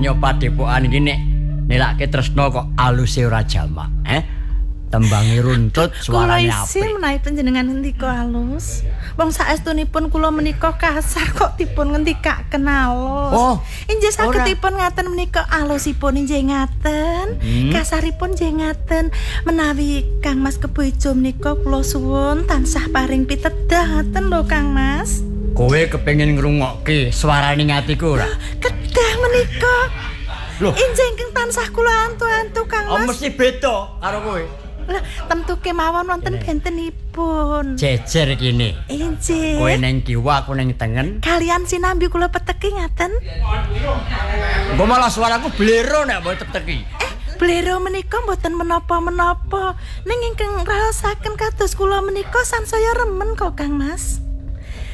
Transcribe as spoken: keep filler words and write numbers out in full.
penyopat depokan iki nek nelake tresno kok aluse ora jamak, eh? Tembangi runtut suarane apik. Kula isin menawi panjenengan ngendika halus. Wong saestunipun kula menika kasar kok dipun ngendikaken halus. Oh, inggih sagedipun ngaten menika alusipun inggih ngaten, hmm. kasaripun inggih ngaten. Menawi Kang Mas Keboijo menika kula suwun tansah paring pitedah ngaten lho Kang Mas. Kowe kepengin ngrungokke suarane ngatiku ora? Kedah menika. Loh, inggih ingkang tansah kula antu-antu Kang Mas. Oh, mesti beda karo kowe. Lah, tentu kemawon wonten bentenipun. Jejer kene. Inggih. Kowe neng kiwa, aku neng tengen. Kalian sinambi kula peteki ngaten. Engko malah suaraku blero nek mbok teki. Eh, blero menika mboten menapa-menapa. Ning ingkang raosaken kados kula menika sansaya remen kok Kang Mas.